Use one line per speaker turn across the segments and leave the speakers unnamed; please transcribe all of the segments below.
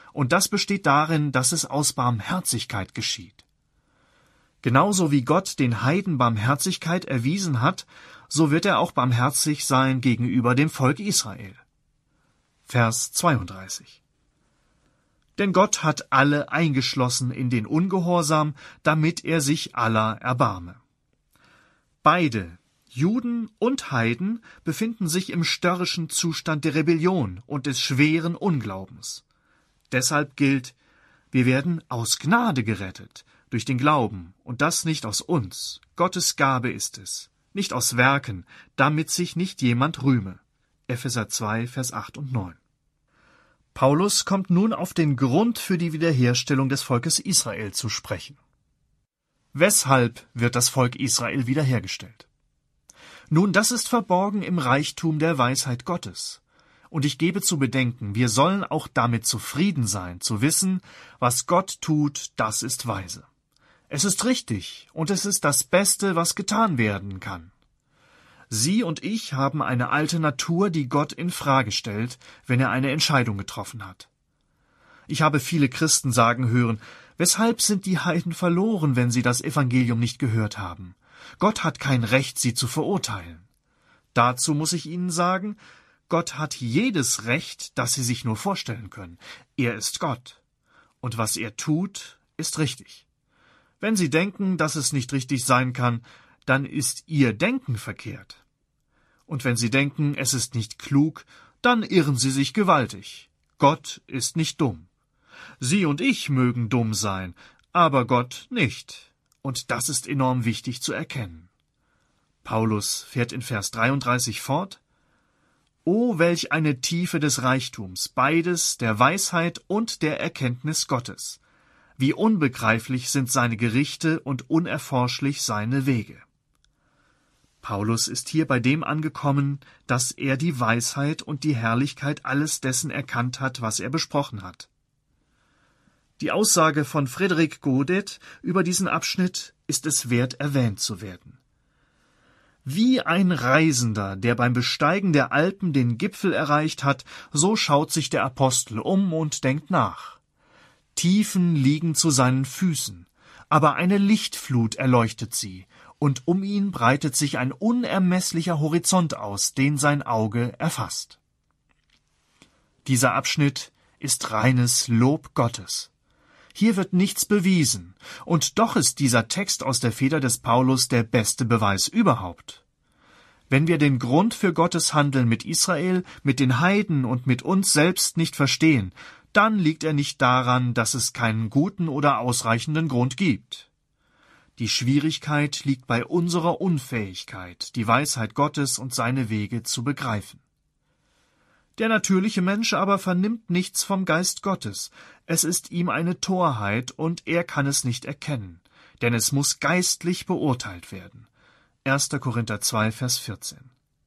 Und das besteht darin, dass es aus Barmherzigkeit geschieht. Genauso wie Gott den Heiden Barmherzigkeit erwiesen hat, so wird er auch barmherzig sein gegenüber dem Volk Israel. Vers 32. Denn Gott hat alle eingeschlossen in den Ungehorsam, damit er sich aller erbarme. Beide, Juden und Heiden, befinden sich im störrischen Zustand der Rebellion und des schweren Unglaubens. Deshalb gilt, wir werden aus Gnade gerettet, durch den Glauben, und das nicht aus uns. Gottes Gabe ist es, nicht aus Werken, damit sich nicht jemand rühme. Epheser 2, Vers 8 und 9. Paulus kommt nun auf den Grund für die Wiederherstellung des Volkes Israel zu sprechen. Weshalb wird das Volk Israel wiederhergestellt? Nun, das ist verborgen im Reichtum der Weisheit Gottes. Und ich gebe zu bedenken, wir sollen auch damit zufrieden sein, zu wissen, was Gott tut, das ist weise. Es ist richtig und es ist das Beste, was getan werden kann. Sie und ich haben eine alte Natur, die Gott in Frage stellt, wenn er eine Entscheidung getroffen hat. Ich habe viele Christen sagen hören, weshalb sind die Heiden verloren, wenn sie das Evangelium nicht gehört haben? Gott hat kein Recht, sie zu verurteilen. Dazu muss ich Ihnen sagen, Gott hat jedes Recht, das Sie sich nur vorstellen können. Er ist Gott. Und was er tut, ist richtig. Wenn Sie denken, dass es nicht richtig sein kann, dann ist Ihr Denken verkehrt. Und wenn Sie denken, es ist nicht klug, dann irren Sie sich gewaltig. Gott ist nicht dumm. Sie und ich mögen dumm sein, aber Gott nicht. Und das ist enorm wichtig zu erkennen. Paulus fährt in Vers 33 fort: O, welch eine Tiefe des Reichtums, beides der Weisheit und der Erkenntnis Gottes! Wie unbegreiflich sind seine Gerichte und unerforschlich seine Wege. Paulus ist hier bei dem angekommen, dass er die Weisheit und die Herrlichkeit alles dessen erkannt hat, was er besprochen hat. Die Aussage von Frédéric Godet über diesen Abschnitt ist es wert, erwähnt zu werden. Wie ein Reisender, der beim Besteigen der Alpen den Gipfel erreicht hat, so schaut sich der Apostel um und denkt nach. Tiefen liegen zu seinen Füßen, aber eine Lichtflut erleuchtet sie, und um ihn breitet sich ein unermesslicher Horizont aus, den sein Auge erfasst. Dieser Abschnitt ist reines Lob Gottes. Hier wird nichts bewiesen, und doch ist dieser Text aus der Feder des Paulus der beste Beweis überhaupt. Wenn wir den Grund für Gottes Handeln mit Israel, mit den Heiden und mit uns selbst nicht verstehen, dann liegt er nicht daran, dass es keinen guten oder ausreichenden Grund gibt. Die Schwierigkeit liegt bei unserer Unfähigkeit, die Weisheit Gottes und seine Wege zu begreifen. Der natürliche Mensch aber vernimmt nichts vom Geist Gottes. Es ist ihm eine Torheit, und er kann es nicht erkennen, denn es muss geistlich beurteilt werden. 1. Korinther 2, Vers 14.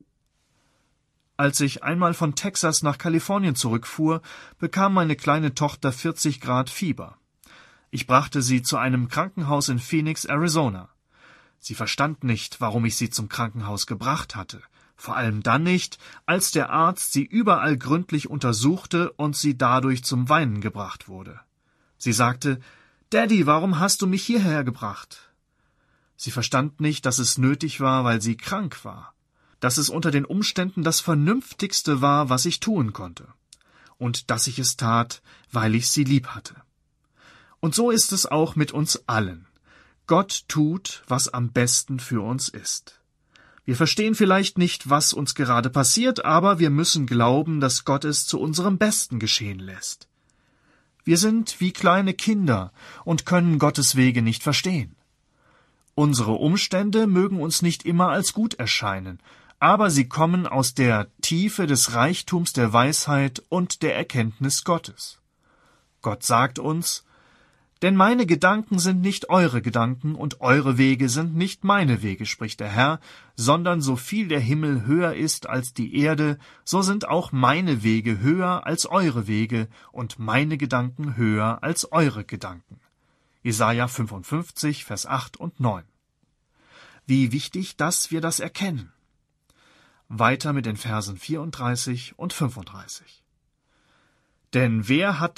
Als ich einmal von Texas nach Kalifornien zurückfuhr, bekam meine kleine Tochter 40 Grad Fieber. Ich brachte sie zu einem Krankenhaus in Phoenix, Arizona. Sie verstand nicht, warum ich sie zum Krankenhaus gebracht hatte. Vor allem dann nicht, als der Arzt sie überall gründlich untersuchte und sie dadurch zum Weinen gebracht wurde. Sie sagte, »Daddy, warum hast du mich hierher gebracht?« Sie verstand nicht, dass es nötig war, weil sie krank war, dass es unter den Umständen das Vernünftigste war, was ich tun konnte, und dass ich es tat, weil ich sie lieb hatte. Und so ist es auch mit uns allen. Gott tut, was am besten für uns ist. Wir verstehen vielleicht nicht, was uns gerade passiert, aber wir müssen glauben, dass Gott es zu unserem Besten geschehen lässt. Wir sind wie kleine Kinder und können Gottes Wege nicht verstehen. Unsere Umstände mögen uns nicht immer als gut erscheinen, aber sie kommen aus der Tiefe des Reichtums der Weisheit und der Erkenntnis Gottes. Gott sagt uns, »Denn meine Gedanken sind nicht eure Gedanken und eure Wege sind nicht meine Wege, spricht der Herr, sondern so viel der Himmel höher ist als die Erde, so sind auch meine Wege höher als eure Wege und meine Gedanken höher als eure Gedanken.« Jesaja 55, Vers 8 und 9. Wie wichtig, dass wir das erkennen. Weiter mit den Versen 34 und 35. Denn wer hat